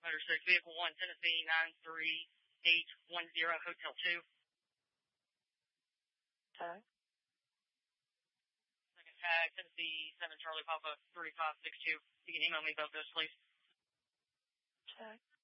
Motor 6, Vehicle 1, Tennessee 93810, Hotel 2. Tag. Second tag, Tennessee 7 Charlie Papa 3562. You can email me both those, please. Tag.